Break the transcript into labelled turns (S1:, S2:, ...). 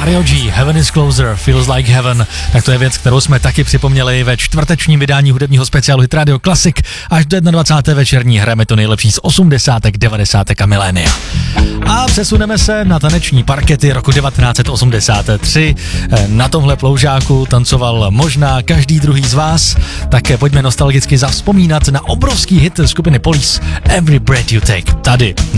S1: Mario G, Heaven is Closer, Feels Like Heaven, tak to je věc, kterou jsme taky připomněli ve čtvrtečním vydání hudebního speciálu Hit Radio Classic. Až do 21. večerní hrajeme to nejlepší z 80., 90. a milénia. A přesuneme se na taneční parkety roku 1983. Na tomhle ploužáku tancoval možná každý druhý z vás, tak pojďme nostalgicky zavzpomínat na obrovský hit skupiny Police Every Breath You Take. Tady